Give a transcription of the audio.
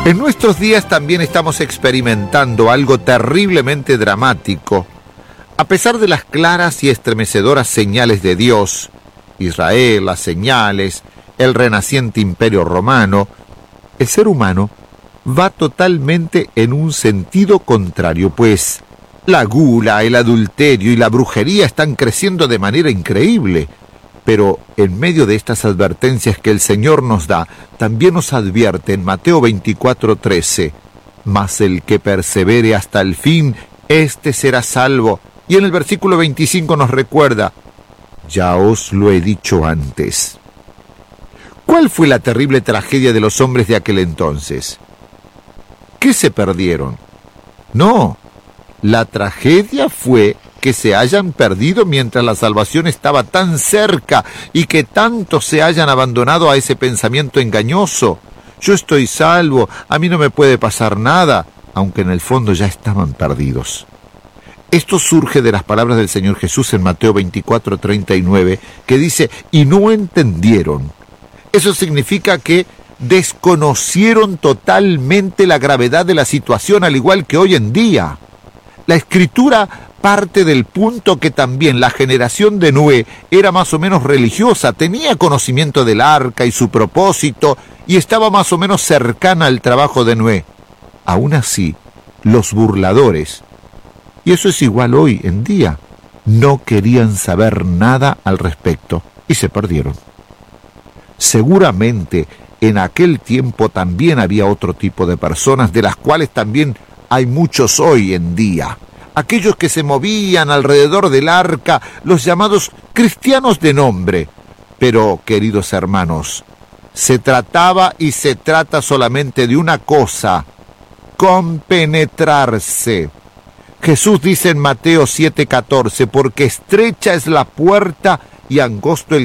En nuestros días también estamos experimentando algo terriblemente dramático. A pesar de las claras y estremecedoras señales de Dios, Israel, las señales, el renaciente imperio romano, el ser humano va totalmente en un sentido contrario, pues la gula, el adulterio y la brujería están creciendo de manera increíble. Pero en medio de estas advertencias que el Señor nos da, también nos advierte en Mateo 24:13, mas el que persevere hasta el fin, éste será salvo. Y en el versículo 25 nos recuerda, ya os lo he dicho antes. ¿Cuál fue la terrible tragedia de los hombres de aquel entonces? ¿Qué se perdieron? No, la tragedia fue que se hayan perdido mientras la salvación estaba tan cerca y que tantos se hayan abandonado a ese pensamiento engañoso. Yo estoy salvo, a mí no me puede pasar nada, aunque en el fondo ya estaban perdidos. Esto surge de las palabras del Señor Jesús en Mateo 24:39, que dice, y no entendieron. Eso significa que desconocieron totalmente la gravedad de la situación, al igual que hoy en día. La Escritura parte del punto que también la generación de Noé era más o menos religiosa, tenía conocimiento del arca y su propósito, y estaba más o menos cercana al trabajo de Noé. Aún así, los burladores, y eso es igual hoy en día, no querían saber nada al respecto y se perdieron. Seguramente en aquel tiempo también había otro tipo de personas, de las cuales también hay muchos hoy en día. Aquellos que se movían alrededor del arca, los llamados cristianos de nombre. Pero, queridos hermanos, se trataba y se trata solamente de una cosa: compenetrarse. Jesús dice en Mateo 7:14, porque estrecha es la puerta y angosto el